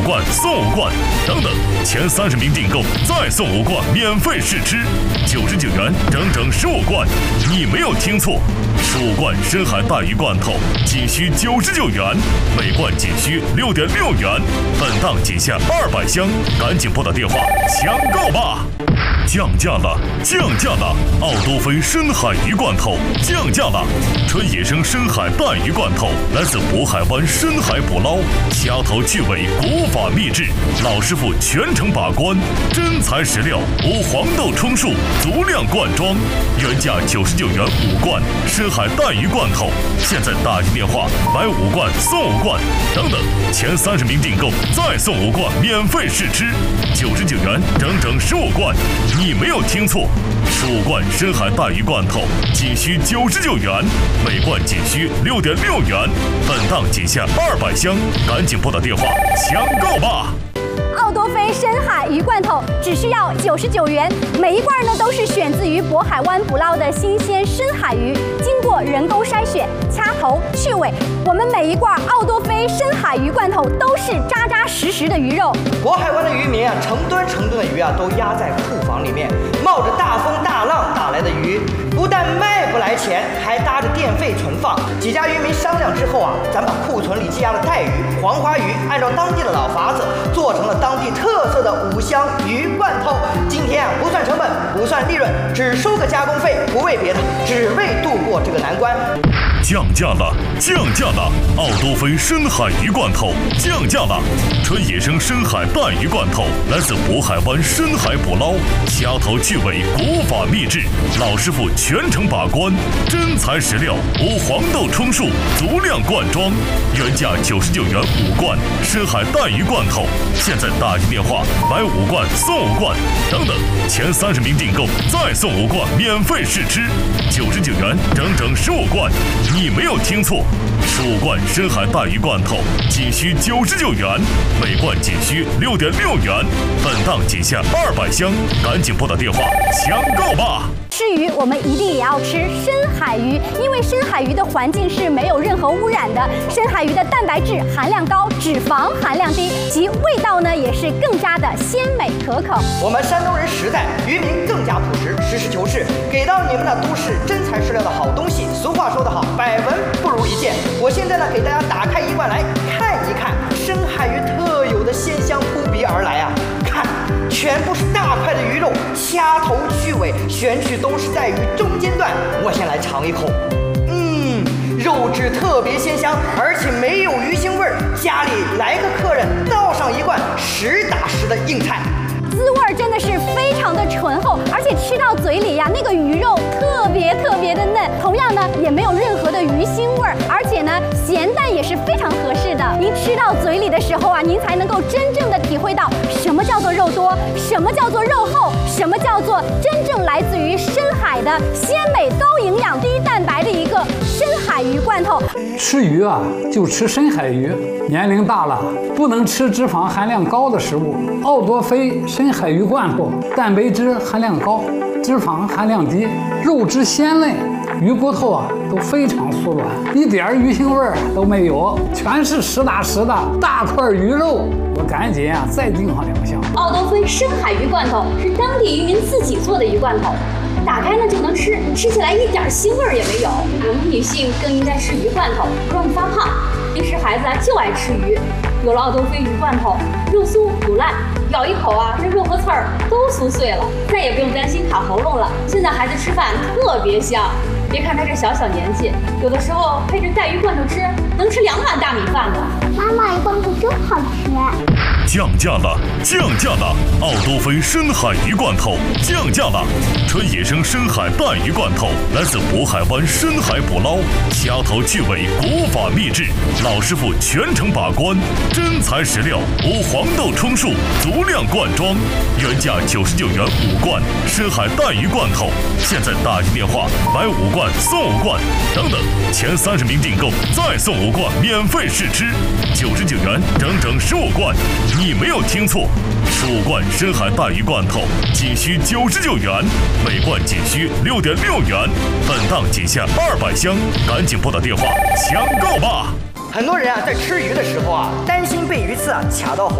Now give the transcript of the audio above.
5罐送5罐等等，前30名订购再送5罐免费试吃，99元整整15罐。你没有听错，15罐深海带鱼罐头仅需99元，每罐仅需6.6元，本档仅限200箱，赶紧拨打电话抢购吧！降价了，降价了！奥多菲深海鱼罐头降价了，纯野生深海带鱼罐头，来自渤海湾深海捕捞，掐头去尾，古法秘制，老师傅全程把关，真材实料，无黄豆充数，足量灌装，原价99元5罐深海带鱼罐头，现在打进电话买5罐送5罐等等，前30名订购再送5罐免费试吃，99元整整15罐。你没有听错，15罐深海带鱼罐头仅需99元，每罐仅需6.6元，本档仅限200箱，赶紧拨打电话抢购吧！ 奥多菲深海鱼罐头只需要99元，每一罐呢都是选自于渤海湾捕捞的新鲜深海鱼，经过人工筛选、掐头去尾。我们每一罐奥多菲深海鱼罐头都是扎扎实实的鱼肉。 渤海湾的渔民啊，成吨的鱼啊都压在库房里面，冒着大风大浪打来的鱼，不但卖不来钱，还搭着电费存放。几家渔民商量之后啊，咱把库存里积压的带鱼、黄花鱼，按照当地的老法子做成了当地特色的5香鱼罐头。今天啊，不算成本，不算利润，只收个加工费，不为别的，只为度过这个难关。 降价了，降价了！奥多菲深海鱼罐头降价了，纯野生深海带鱼罐头，来自渤海湾深海捕捞，掐头去尾，古法秘制，老师傅全程把关，真材实料，无黄豆充数，足量灌装，原价99元5罐深海带鱼罐头，现在打进电话买5罐送5罐等等，前30名订购再送5罐免费试吃，99元整整15罐。你没有听错，15罐深海带鱼罐头仅需99元，每罐仅需6.6元，本档仅限200箱，赶紧拨打电话抢购吧！ 吃鱼，我们一定也要吃深海鱼，因为深海鱼的环境是没有任何污染的。深海鱼的蛋白质含量高，脂肪含量低，其味道呢也是更加的鲜美可口。 我们山东人实在，渔民更加朴实，实事求是，给到你们的都是真材实料的好东西。俗话说得好，百闻不如一见。我现在呢，给大家打开一罐来看一看，深海鱼特有的鲜香扑鼻而来啊！看，全部是大块的鱼肉，掐头去尾，选取都是在鱼中间段。我先来尝一口，肉质特别鲜香，而且没有鱼腥味儿。家里来个客人，倒上一罐实打实的硬菜。 滋味真的是非常的醇厚，而且吃到嘴里呀，那个鱼肉特别的嫩，同样呢也没有任何的鱼腥味儿，而且呢咸淡也是非常合适的。您吃到嘴里的时候啊，您才能够真正的体会到什么叫做肉多，什么叫做肉厚，什么叫做真正来自于深海的鲜美、高营养、低蛋白的一个深海鱼罐头。 吃鱼啊，就吃深海鱼。年龄大了，不能吃脂肪含量高的食物。奥多菲深海鱼罐头，蛋白质含量高，脂肪含量低，肉质鲜嫩，鱼骨头啊都非常酥软，一点鱼腥味儿都没有，全是实打实的大块鱼肉。我赶紧啊再订上2箱。 奥多菲深海鱼罐头是当地渔民自己做的鱼罐头，打开呢就能吃，吃起来一点腥味儿也没有。我们女性更应该吃鱼罐头，不容易发胖。平时孩子啊就爱吃鱼，有了奥多菲鱼罐头，肉酥不烂，咬一口啊，这肉和刺儿都酥碎了，再也不用担心卡喉咙了。现在孩子吃饭特别香，别看他这小年纪，有的时候配着带鱼罐头吃，能吃2碗大米饭呢。 妈妈，鱼罐头真好吃。 降价了，降价了！奥多菲深海鱼罐头降价了，纯野生深海带鱼罐头，来自渤海湾深海捕捞，掐头去尾，古法秘制，老师傅全程把关，真材实料，无黄豆充数，足量灌装，原价99元5罐深海带鱼罐头，现在打进电话买5罐送5罐等等，前30名订购再送5罐免费试吃，99元整整15罐。你没有听错，15罐深海带鱼罐头仅需99元，每罐仅需6.6元，本档仅限200箱，赶紧拨打电话抢购吧！ 很多人啊，在吃鱼的时候啊，担心被鱼刺啊卡到喉